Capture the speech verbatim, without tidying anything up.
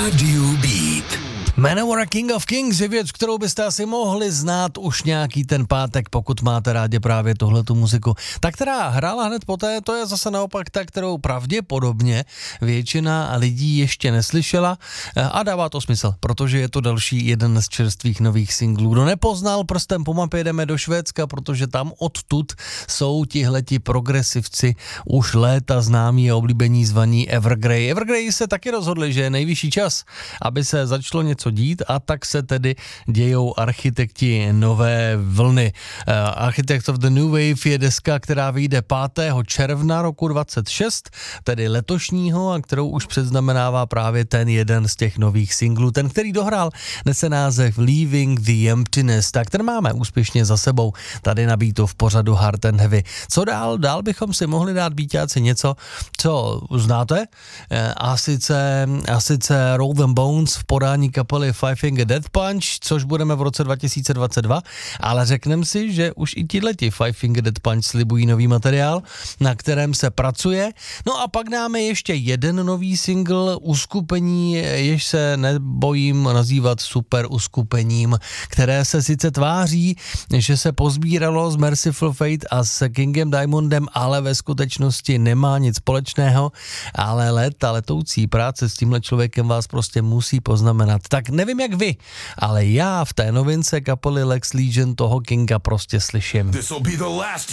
Radio Beat. Manowar King of Kings je věc, kterou byste asi mohli znát už nějaký ten pátek, pokud máte rádi právě tuhletu muziku. Ta, která hrála hned poté, to je zase naopak ta, kterou pravděpodobně většina lidí ještě neslyšela a dává to smysl, protože je to další jeden z čerstvých nových singlů. Kdo nepoznal, prstem po mapě jdeme do Švédska, protože tam odtud jsou tihleti progresivci už léta známí a oblíbení zvaní Evergrey. Evergrey se taky rozhodli, že je nejvyšší čas, aby se začalo něco dít, a tak se tedy dějou architekti nové vlny. Uh, Architect of the New Wave je deska, která vyjde pátého června roku dvacet šest, tedy letošního, a kterou už předznamenává právě ten jeden z těch nových singlů. Ten, který dohrál, nese název Leaving the Emptiness, tak ten máme úspěšně za sebou tady na Beatu v pořadu Hard and Heavy. Co dál? Dál bychom si mohli dát beatáci něco, co znáte, a sice, a sice Roll Them Bones v podání kapely Five Finger Death Punch, což budeme v roce dva tisíce dvacet dva, ale řekneme si, že už i tihleti Five Finger Death Punch slibují nový materiál, na kterém se pracuje. No a pak dáme ještě jeden nový single, uskupení, jež se nebojím nazývat super uskupením, které se sice tváří, že se pozbíralo s Merciful Fate a s Kingem Diamondem, ale ve skutečnosti nemá nic společného, ale léta letoucí práce s tímhle člověkem vás prostě musí poznamenat. Tak nevím jak vy, ale já v té novince kapely Lex Legion toho Kinga prostě slyším.